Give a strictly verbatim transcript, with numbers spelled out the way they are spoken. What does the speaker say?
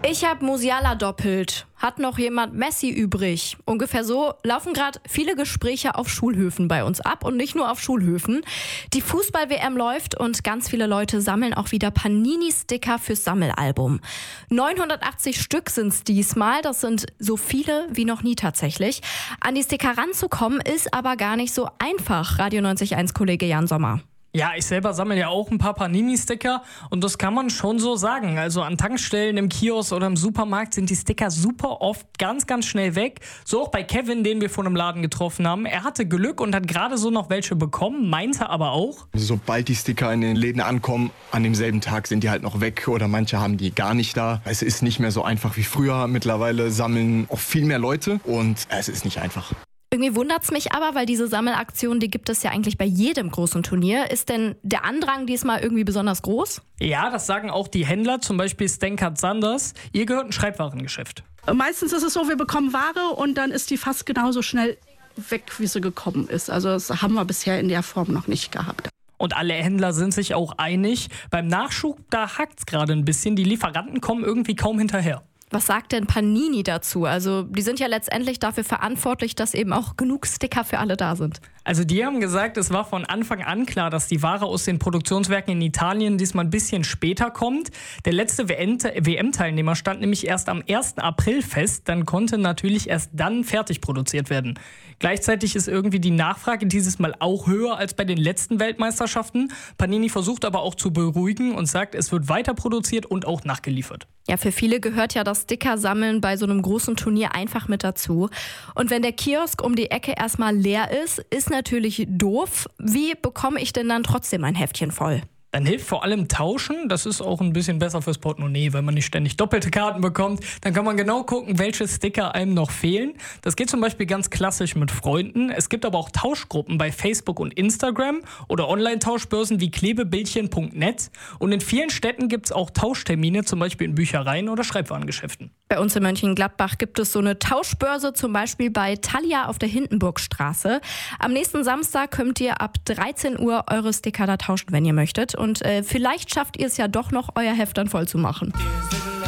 Ich habe Musiala doppelt. Hat noch jemand Messi übrig? Ungefähr so laufen gerade viele Gespräche auf Schulhöfen bei uns ab und nicht nur auf Schulhöfen. Die Fußball-W M läuft und ganz viele Leute sammeln auch wieder Panini-Sticker fürs Sammelalbum. neunhundertachtzig Stück sind es diesmal. Das sind so viele wie noch nie tatsächlich. An die Sticker ranzukommen ist aber gar nicht so einfach. Radio neunzig Komma eins Kollege Jan Sommer. Ja, ich selber sammle ja auch ein paar Panini-Sticker und das kann man schon so sagen. Also an Tankstellen, im Kiosk oder im Supermarkt sind die Sticker super oft ganz, ganz schnell weg. So auch bei Kevin, den wir vor einem Laden getroffen haben. Er hatte Glück und hat gerade so noch welche bekommen, meinte aber auch: Sobald die Sticker in den Läden ankommen, an demselben Tag sind die halt noch weg oder manche haben die gar nicht da. Es ist nicht mehr so einfach wie früher. Mittlerweile sammeln auch viel mehr Leute und es ist nicht einfach. Irgendwie wundert's mich aber, weil diese Sammelaktion, die gibt es ja eigentlich bei jedem großen Turnier. Ist denn der Andrang diesmal irgendwie besonders groß? Ja, das sagen auch die Händler, zum Beispiel Stenkat Sanders. Ihr gehört ein Schreibwarengeschäft. Meistens ist es so, wir bekommen Ware und dann ist die fast genauso schnell weg, wie sie gekommen ist. Also das haben wir bisher in der Form noch nicht gehabt. Und alle Händler sind sich auch einig. Beim Nachschub, da hakt's gerade ein bisschen. Die Lieferanten kommen irgendwie kaum hinterher. Was sagt denn Panini dazu? Also die sind ja letztendlich dafür verantwortlich, dass eben auch genug Sticker für alle da sind. Also die haben gesagt, es war von Anfang an klar, dass die Ware aus den Produktionswerken in Italien diesmal ein bisschen später kommt. Der letzte W M-Teilnehmer stand nämlich erst am ersten April fest. Dann konnte natürlich erst dann fertig produziert werden. Gleichzeitig ist irgendwie die Nachfrage dieses Mal auch höher als bei den letzten Weltmeisterschaften. Panini versucht aber auch zu beruhigen und sagt, es wird weiter produziert und auch nachgeliefert. Ja, für viele gehört ja das Sticker-Sammeln bei so einem großen Turnier einfach mit dazu. Und wenn der Kiosk um die Ecke erstmal leer ist, ist natürlich doof. Wie bekomme ich denn dann trotzdem ein Heftchen voll? Dann hilft vor allem Tauschen. Das ist auch ein bisschen besser fürs Portemonnaie, weil man nicht ständig doppelte Karten bekommt. Dann kann man genau gucken, welche Sticker einem noch fehlen. Das geht zum Beispiel ganz klassisch mit Freunden. Es gibt aber auch Tauschgruppen bei Facebook und Instagram oder Online-Tauschbörsen wie klebebildchen punkt net. Und in vielen Städten gibt es auch Tauschtermine, zum Beispiel in Büchereien oder Schreibwarengeschäften. Bei uns in Mönchengladbach gibt es so eine Tauschbörse, zum Beispiel bei Thalia auf der Hindenburgstraße. Am nächsten Samstag könnt ihr ab dreizehn Uhr eure Sticker da tauschen, wenn ihr möchtet. Und äh, vielleicht schafft ihr es ja doch noch, euer Heft dann voll zu machen.